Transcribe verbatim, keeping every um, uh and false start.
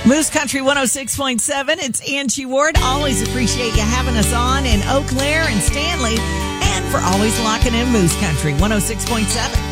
Moose Country one oh six point seven. It's Angie Ward. Always appreciate you having us on in Eau Claire and Stanley, and for always locking in Moose Country one oh six point seven.